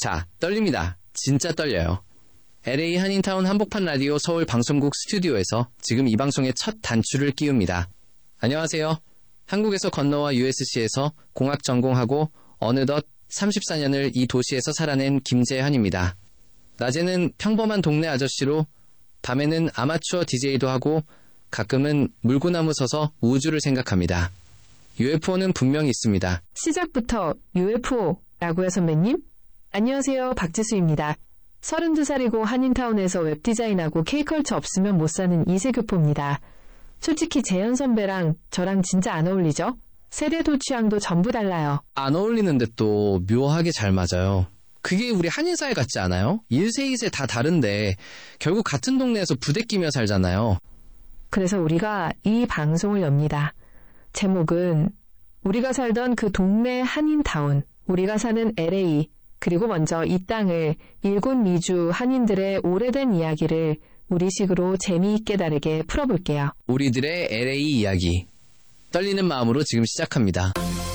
자, 떨립니다. 진짜 떨려요. LA 한인타운 한복판 라디오 서울 방송국 스튜디오에서 지금 이 방송의 첫 단추를 끼웁니다. 안녕하세요. 한국에서 건너와 USC에서 공학 전공하고 어느덧 34년을 이 도시에서 살아낸 김재환입니다. 낮에는 평범한 동네 아저씨로, 밤에는 아마추어 DJ도 하고 가끔은 물구나무 서서 우주를 생각합니다. UFO는 분명히 있습니다. 시작부터 UFO라고요, 선배님? 안녕하세요, 박지수입니다. 32살이고 한인타운에서 웹디자인하고 K컬처 없으면 못 사는 이세교포입니다. 솔직히 재현 선배랑 저랑 진짜 안 어울리죠? 세대도 취향도 전부 달라요. 안 어울리는데 또 묘하게 잘 맞아요. 그게 우리 한인사회 같지 않아요? 1세, 2세 다 다른데 결국 같은 동네에서 부대 끼며 살잖아요. 그래서 우리가 이 방송을 엽니다. 제목은 우리가 살던 그 동네 한인타운, 우리가 사는 LA, 그리고 먼저 이 땅을 일군 미주 한인들의 오래된 이야기를 우리식으로 재미있게 다르게 풀어볼게요. 우리들의 LA 이야기. 떨리는 마음으로 지금 시작합니다.